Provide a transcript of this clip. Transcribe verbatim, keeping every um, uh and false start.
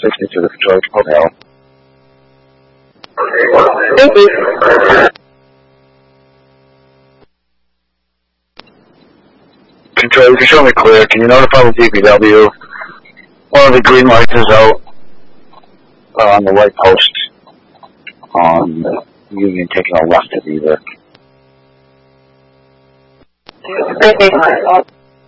sixty to the control hotel. Thank you. Control, you can show me clear. Can you notify the D P W? One of the green lights is out uh, on the right post on Union, taking a left at either. Okay.